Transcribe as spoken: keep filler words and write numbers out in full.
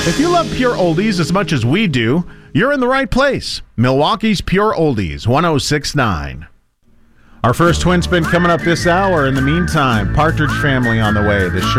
If you love pure oldies as much as we do, you're in the right place. Milwaukee's Pure Oldies, one oh six point nine. Our first twin spin coming up this hour. In the meantime, Partridge Family on the way. The